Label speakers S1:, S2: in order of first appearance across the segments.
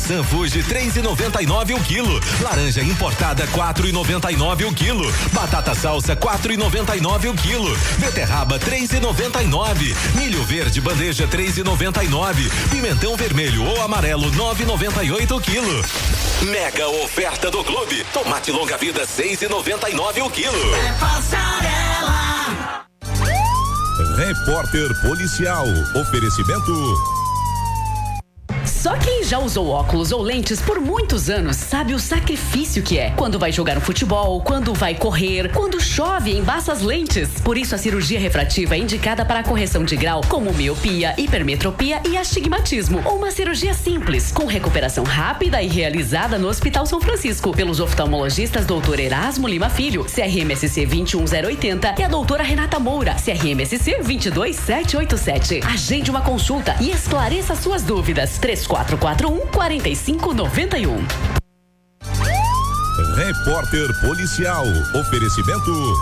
S1: Maçã Fuji 3,99 o quilo. Laranja importada 4,99 o quilo. Batata salsa 4,99 o quilo. Beterraba 3,99. Milho verde bandeja 3,99. Pimentão vermelho ou amarelo 9,98 o quilo. Mega oferta do clube. Tomate longa vida 6,99 o quilo.
S2: É Passarela.
S3: Repórter Policial. Oferecimento.
S4: Só quem já usou óculos ou lentes por muitos anos sabe o sacrifício que é. Quando vai jogar no futebol, quando vai correr, quando chove, embaça as lentes. Por isso a cirurgia refrativa é indicada para a correção de grau, como miopia, hipermetropia e astigmatismo. Ou uma cirurgia simples, com recuperação rápida e realizada no Hospital São Francisco, pelos oftalmologistas Dr. Erasmo Lima Filho, CRMSC 21080 e a doutora Renata Moura, CRMSC 22787. Agende uma consulta e esclareça suas dúvidas. 3441-4591.
S3: Repórter Policial. Oferecimento.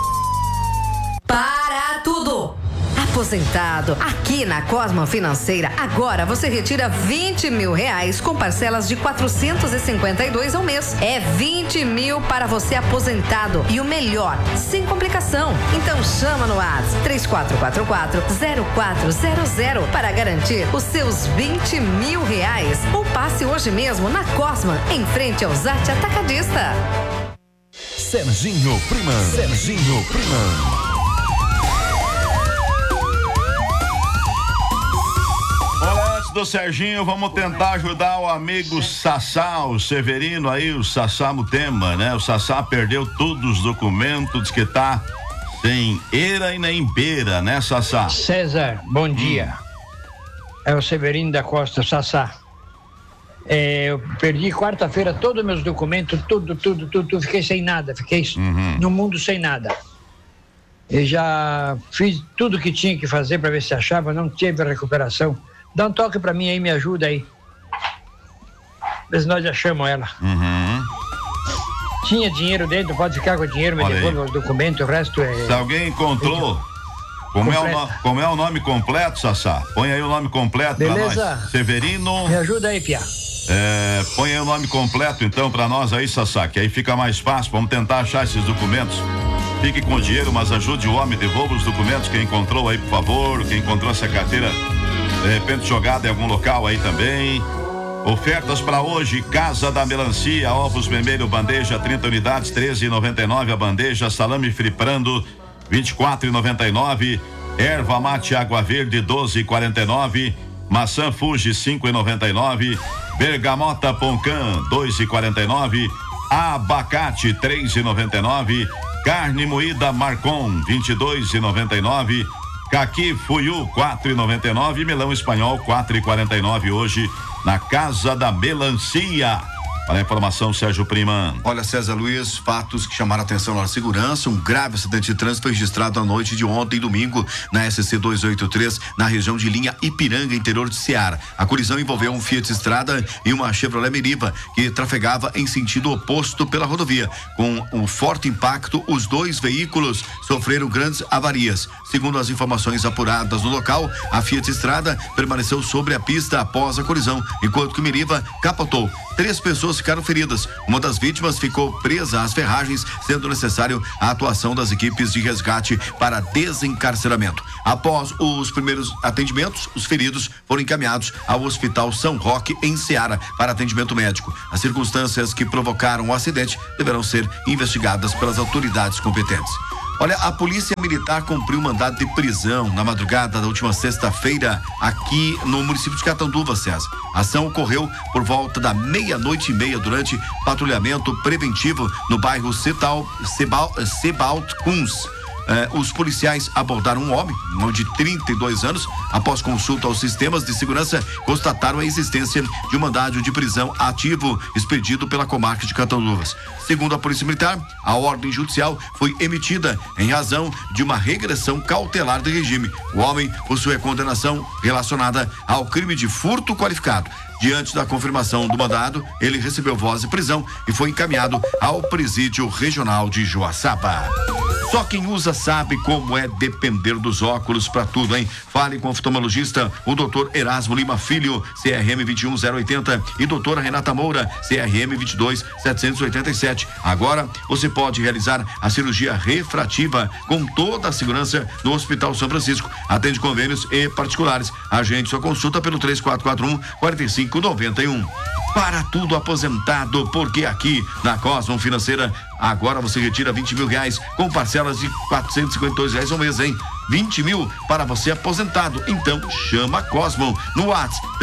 S5: Para tudo! Aposentado, aqui na Cosmo Financeira, agora você retira R$20 mil com parcelas de 452 ao mês. É 20 mil para você aposentado. E o melhor, sem complicação. Então chama no WhatsApp 3444-0400 para garantir os seus R$20 mil. Ou passe hoje mesmo na Cosmo, em frente ao Zate Atacadista.
S3: Serginho Priman. Serginho Priman.
S6: Do Serginho, vamos tentar ajudar o amigo Sassá, o Severino aí, o Sassá Mutema, né? O Sassá perdeu todos os documentos, diz que tá sem eira e nem beira, né, Sassá?
S7: César, bom dia. É o Severino da Costa, Sassá. Eu perdi quarta-feira todos os meus documentos, tudo, fiquei sem nada, fiquei no mundo sem nada. Eu já fiz tudo que tinha que fazer para ver se achava, não teve recuperação. Dá um toque pra mim aí, me ajuda aí. Vê se nós achamos ela. Tinha dinheiro dentro, pode ficar com o dinheiro, me devolve os documentos, o resto é...
S6: Se alguém encontrou, como é o nome completo, Sassá? Põe aí o nome completo.
S7: Beleza.
S6: Pra nós. Severino.
S7: Me ajuda aí, Pia.
S6: Põe aí o nome completo então pra nós aí, Sassá, que aí fica mais fácil. Vamos tentar achar esses documentos. Fique com o dinheiro, mas ajude o homem, devolva os documentos. Quem encontrou aí, por favor, quem encontrou essa carteira de repente jogada em algum local aí também. Ofertas para hoje: Casa da Melancia, ovos vermelho bandeja 30 unidades 13,99 a bandeja, salame friprando 24,99, erva mate água verde 12,49, maçã Fuji 5,99, bergamota Poncan 2,49, abacate 3,99, carne moída Marcon 22,99, caqui Fuyu 4,99 e melão espanhol 4,49 hoje na Casa da Melancia. Para a informação, Sérgio Prima.
S8: Olha, César Luiz, fatos que chamaram a atenção na segurança. Um grave acidente de trânsito foi registrado à noite de ontem, domingo, na SC 283, na região de linha Ipiranga, interior de Ceará. A colisão envolveu um Fiat Strada e uma Chevrolet Meriva, que trafegava em sentido oposto pela rodovia. Com um forte impacto, os dois veículos sofreram grandes avarias. Segundo as informações apuradas no local, a Fiat Strada permaneceu sobre a pista após a colisão, enquanto que o Meriva capotou. 3 pessoas ficaram feridas. Uma das vítimas ficou presa às ferragens, sendo necessário a atuação das equipes de resgate para desencarceramento. Após os primeiros atendimentos, os feridos foram encaminhados ao Hospital São Roque, em Ceará, para atendimento médico. As circunstâncias que provocaram o acidente deverão ser investigadas pelas autoridades competentes. Olha, a Polícia Militar cumpriu mandado de prisão na madrugada da última sexta-feira aqui no município de Catanduva, César. A ação ocorreu por volta da 00:30 durante patrulhamento preventivo no bairro Sebald Kunz. Os policiais abordaram um homem de 32 anos. Após consulta aos sistemas de segurança, constataram a existência de um mandado de prisão ativo expedido pela comarca de Catanduvas. Segundo a Polícia Militar, a ordem judicial foi emitida em razão de uma regressão cautelar de regime. O homem possui a condenação relacionada ao crime de furto qualificado. Diante da confirmação do mandado, ele recebeu voz de prisão e foi encaminhado ao presídio regional de Joaçaba. Só quem usa sabe como é depender dos óculos para tudo, hein? Fale com o oftalmologista, o Dr. Erasmo Lima Filho, CRM 21080 e doutora Renata Moura, CRM 22787. Agora você pode realizar a cirurgia refrativa com toda a segurança no Hospital São Francisco. Atende convênios e particulares. Agende sua consulta pelo 3441-4591. Para tudo aposentado, porque aqui na Cosmo Financeira, agora você retira 20 mil reais com parcelas de R$452 ao mês, hein? 20 mil para você aposentado. Então chama a Cosmo no WhatsApp